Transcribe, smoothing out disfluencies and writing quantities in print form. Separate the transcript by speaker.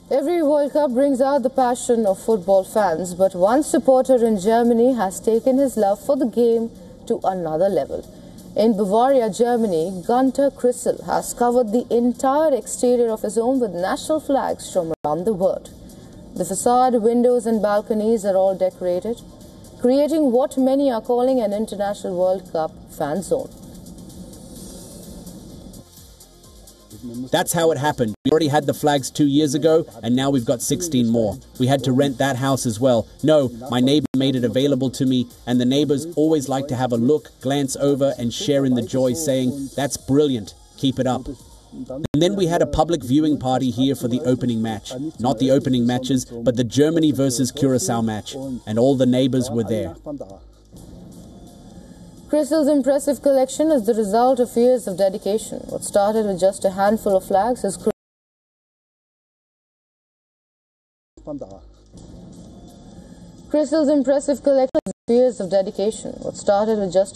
Speaker 1: Every World Cup brings out the passion of football fans, but one supporter in Germany has taken his love for the game to another level. In Bavaria, Germany, Gunter Krissel has covered the entire exterior of his home with national flags from around the world. The facade, windows and balconies are all decorated, creating what many are calling an international World Cup fan zone.
Speaker 2: That's how it happened. We already had the flags 2 years ago, and now we've got 16 more. We had to rent that house as well. No, my neighbor made it available to me, and the neighbors always like to have a look, glance over, and share in the joy, saying, "That's brilliant, keep it up." And then we had a public viewing party here for the opening match. Not the opening matches, but the Germany versus Curacao match, and all the neighbors were there.
Speaker 1: Krissel's impressive collection is the result of years of dedication. What started with just a handful of flags has Krissel's impressive collection is years of dedication. What started with just